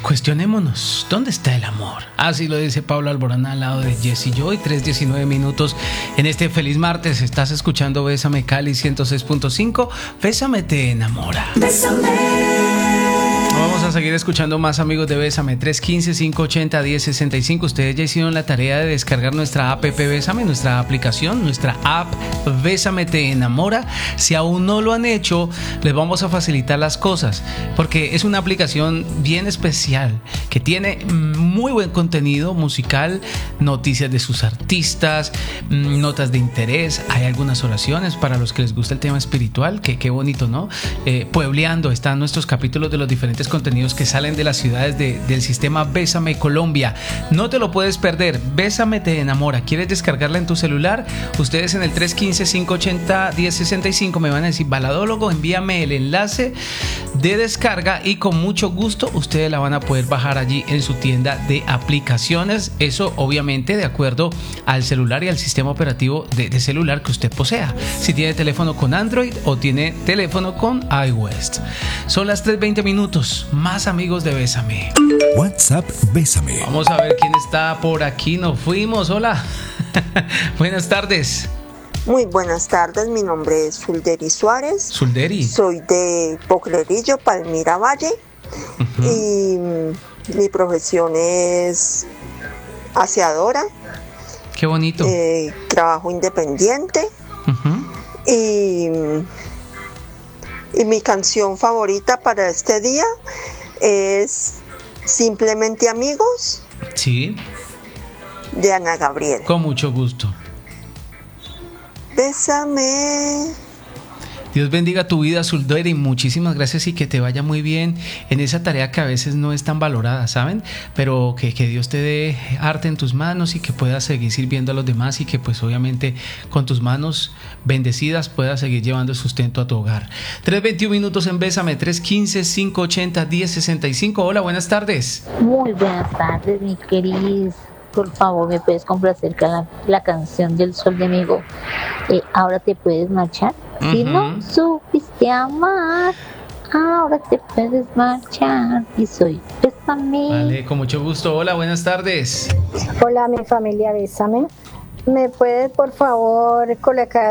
Cuestionémonos, ¿dónde está el amor? Así lo dice Pablo Alborán al lado de Jesse Joy, 3:19 minutos en este feliz martes. Estás escuchando Bésame Cali 106.5. Bésame te enamora. Bésame. Vamos a seguir escuchando más, amigos de Bésame. 315-580-1065. Ustedes ya hicieron la tarea de descargar nuestra app Bésame, nuestra aplicación, nuestra app Bésame te enamora. Si aún no lo han hecho, les vamos a facilitar las cosas, porque es una aplicación bien especial que tiene muy buen contenido musical, noticias de sus artistas, notas de interés. Hay algunas oraciones para los que les gusta el tema espiritual, que qué bonito, ¿no? Puebleando están nuestros capítulos de los diferentes contenidos que salen de las ciudades del sistema Bésame Colombia. No te lo puedes perder. Bésame te enamora. ¿Quieres descargarla en tu celular? Ustedes en el 315-580-1065 me van a decir: Baladólogo, envíame el enlace de descarga y con mucho gusto ustedes la van a poder bajar allí en su tienda de aplicaciones. Eso obviamente de acuerdo al celular y al sistema operativo de celular que usted posea. Si tiene teléfono con Android o tiene teléfono con iOS. Son las 3:20 minutos. Más, amigos de Bésame. WhatsApp Bésame. Vamos a ver quién está por aquí. Nos fuimos. Hola. Buenas tardes. Muy buenas tardes, mi nombre es Sulderi Suárez. Sulderi. Soy de Poclerillo, Palmira Valle. Y mi profesión es aseadora. Qué bonito. Trabajo independiente. Y mi canción favorita para este día es Simplemente Amigos. Sí. De Ana Gabriel. Con mucho gusto. Bésame. Dios bendiga tu vida, Sulderi. Muchísimas gracias y que te vaya muy bien en esa tarea que a veces no es tan valorada, ¿saben? Pero que Dios te dé arte en tus manos y que puedas seguir sirviendo a los demás y que pues obviamente con tus manos bendecidas puedas seguir llevando sustento a tu hogar. 3:21 minutos en Bésame. 315-580-1065. Hola, buenas tardes. Muy buenas tardes, mi querido. Por favor, ¿me puedes complacer con la canción del Sol de Amigo? Ahora te puedes marchar. Si no supiste amar, ahora te puedes marchar. Y soy Bésame. Vale, con mucho gusto. Hola, buenas tardes. Hola, mi familia Bésame. ¿Me puedes, por favor, colocar